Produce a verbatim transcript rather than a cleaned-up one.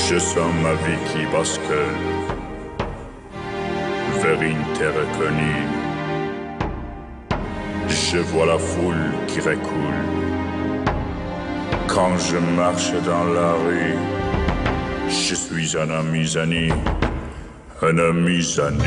Je sens ma vie qui bascule vers une terre inconnue. Je vois la foule qui recoule quand je marche dans la rue. Je suis un amusani, un amusani.